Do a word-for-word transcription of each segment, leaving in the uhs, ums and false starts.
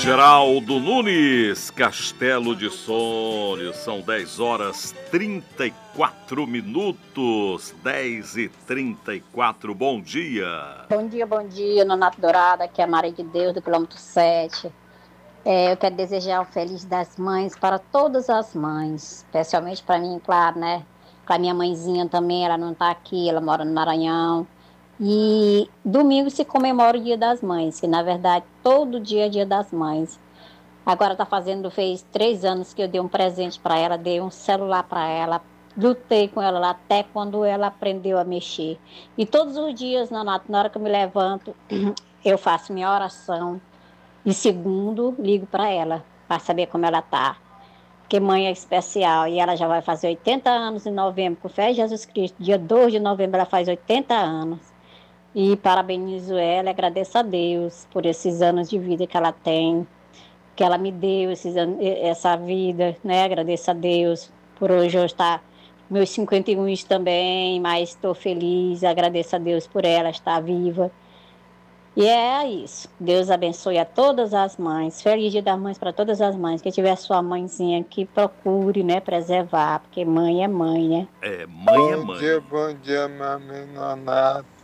Geraldo Nunes, Castelo de Sonhos, são dez horas trinta e quatro minutos, dez e trinta e quatro, bom dia. Bom dia, bom dia, Nonato Dourado, aqui é a Maria de Deus, do quilômetro sete. É, eu quero desejar o Feliz das Mães para todas as mães, especialmente para mim, claro, né? Para minha mãezinha também, ela não está aqui, ela mora no Maranhão. E domingo se comemora o Dia das Mães, que na verdade todo dia é Dia das Mães. Agora tá fazendo, fez três anos que eu dei um presente para ela, dei um celular para ela, lutei com ela lá até quando ela aprendeu a mexer. E todos os dias, Nonato, na hora que eu me levanto, eu faço minha oração. E segundo, ligo para ela, para saber como ela tá. Porque mãe é especial e ela já vai fazer oitenta anos em novembro, com fé em Jesus Cristo. Dia dois de novembro ela faz oitenta anos. E parabenizo ela, agradeço a Deus por esses anos de vida que ela tem, que ela me deu esses anos, essa vida, né? Agradeço a Deus por hoje eu estar meus cinquenta e um também, mas estou feliz, agradeço a Deus por ela estar viva. E é isso. Deus abençoe a todas as mães. Feliz Dia das Mães para todas as mães. Quem tiver sua mãezinha que procure, né, preservar, porque mãe é mãe, né? É, mãe é mãe. Bom dia, bom dia, meu amigo Nonato.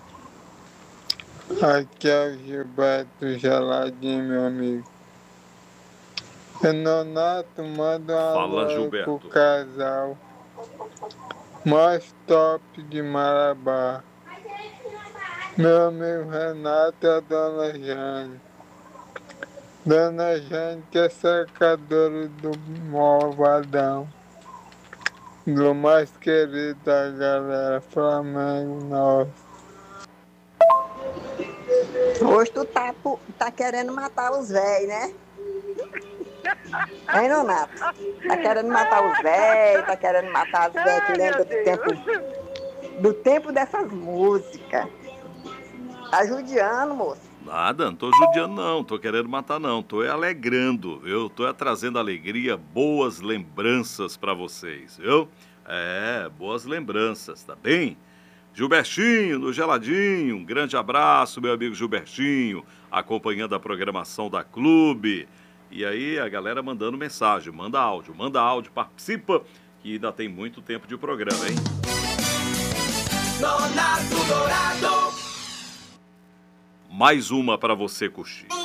Aqui é o Gilberto Geladinho, meu amigo. E Nonato, manda uma Fala, alô Gilberto. pro casal mais top de Marabá. Meu amigo Renato e a Dona Jane. Dona Jane, que é secadora do Malvadão. Do mais querido da galera, Flamengo nosso. Hoje tu tá, tá querendo matar os velhos, né? Hein, Nonato? Tá querendo matar os velhos, tá querendo matar as velhas que lembram do tempo, do tempo dessas músicas. Tá judiando, moço. Nada, não tô judiando não, tô querendo matar não, tô alegrando, viu? Tô trazendo alegria, boas lembranças pra vocês, viu? É, boas lembranças, tá bem? Gilbertinho, do Geladinho, um grande abraço, meu amigo Gilbertinho, acompanhando a programação da Clube. E aí a galera mandando mensagem, manda áudio, manda áudio, participa, que ainda tem muito tempo de programa, hein? Nonato Dourado. Mais uma pra você curtir.